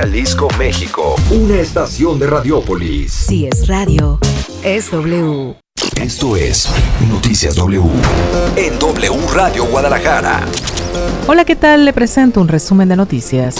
Jalisco, México. Una estación de Radiópolis. Si es radio, es W. Esto es Noticias W. En W Radio Guadalajara. Hola, ¿qué tal? Le presento un resumen de noticias.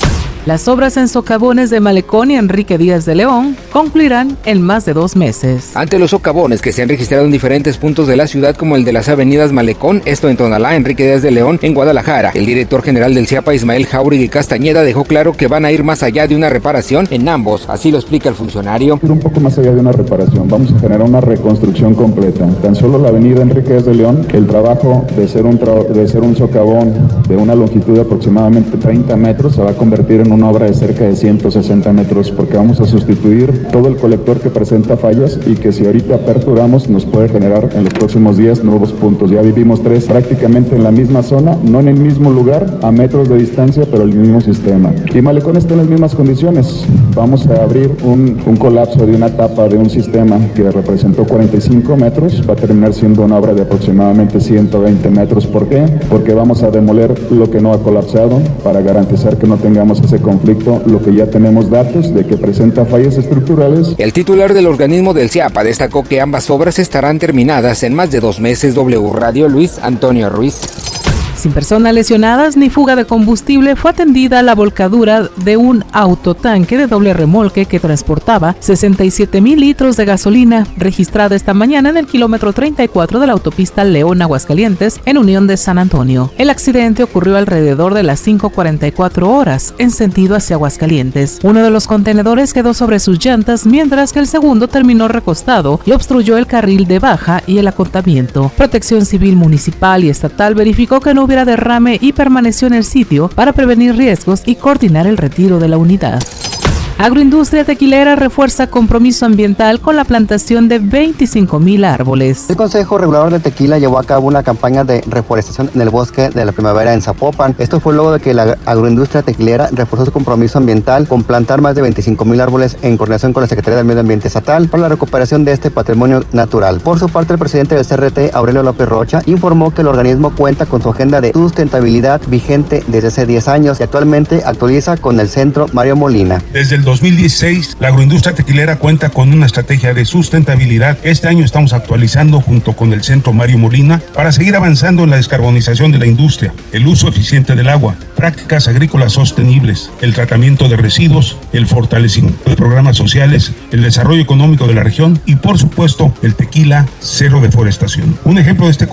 Las obras en socavones de Malecón y Enrique Díaz de León concluirán en más de 2 meses. Ante los socavones que se han registrado en diferentes puntos de la ciudad, como el de las avenidas Malecón, esto en Tonalá, Enrique Díaz de León, en Guadalajara, el director general del CIAPA, Ismael Jauregui Castañeda, dejó claro que van a ir más allá de una reparación en ambos. Así lo explica el funcionario. Un poco más allá de una reparación, vamos a generar una reconstrucción completa. Tan solo la avenida Enrique Díaz de León, el trabajo de ser un socavón de una longitud de aproximadamente 30 metros se va a convertir en una obra de cerca de 160 metros, porque vamos a sustituir todo el colector que presenta fallas y que si ahorita aperturamos nos puede generar en los próximos días nuevos puntos. Ya vivimos 3 prácticamente en la misma zona, no en el mismo lugar, a metros de distancia, pero el mismo sistema. Y Malecón está en las mismas condiciones. Vamos a abrir un colapso de una tapa de un sistema que representó 45 metros, va a terminar siendo una obra de aproximadamente 120 metros. ¿Por qué? Porque vamos a demoler lo que no ha colapsado para garantizar que no tengamos ese conflicto, lo que ya tenemos datos de que presenta fallas estructurales. El titular del organismo del CIAPA destacó que ambas obras estarán terminadas en más de 2 meses. W Radio, Luis Antonio Ruiz. Sin personas lesionadas ni fuga de combustible, fue atendida la volcadura de un autotanque de doble remolque que transportaba 67,000 litros de gasolina, registrada esta mañana en el kilómetro 34 de la autopista León-Aguascalientes, en Unión de San Antonio. El accidente ocurrió alrededor de las 5:44 horas, en sentido hacia Aguascalientes. Uno de los contenedores quedó sobre sus llantas, mientras que el segundo terminó recostado y obstruyó el carril de baja y el acotamiento. Protección Civil Municipal y Estatal verificó que no hubiera derrame y permaneció en el sitio para prevenir riesgos y coordinar el retiro de la unidad. Agroindustria Tequilera refuerza compromiso ambiental con la plantación de 25,000 árboles. El Consejo Regulador de Tequila llevó a cabo una campaña de reforestación en el bosque de la primavera en Zapopan. Esto fue luego de que la agroindustria tequilera reforzó su compromiso ambiental con plantar más de 25,000 árboles en coordinación con la Secretaría del Medio Ambiente Estatal para la recuperación de este patrimonio natural. Por su parte, el presidente del CRT, Aurelio López Rocha, informó que el organismo cuenta con su agenda de sustentabilidad vigente desde hace 10 años y actualmente actualiza con el Centro Mario Molina. Desde el 2016, la agroindustria tequilera cuenta con una estrategia de sustentabilidad. Este año estamos actualizando junto con el Centro Mario Molina para seguir avanzando en la descarbonización de la industria, el uso eficiente del agua, prácticas agrícolas sostenibles, el tratamiento de residuos, el fortalecimiento de programas sociales, el desarrollo económico de la región y, por supuesto, el tequila cero deforestación. Un ejemplo de este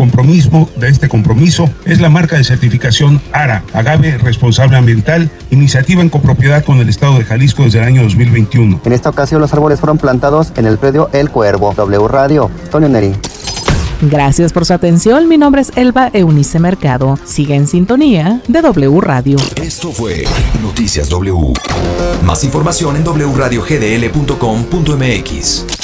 compromiso es la marca de certificación ARA, Agave Responsable Ambiental, iniciativa en copropiedad con el Estado de Jalisco desde el año 2021. En esta ocasión los árboles fueron plantados en el predio El Cuervo. W Radio, Antonio Neri. Gracias por su atención. Mi nombre es Elba Eunice Mercado. Sigue en sintonía de W Radio. Esto fue Noticias W. Más información en wradiogdl.com.mx.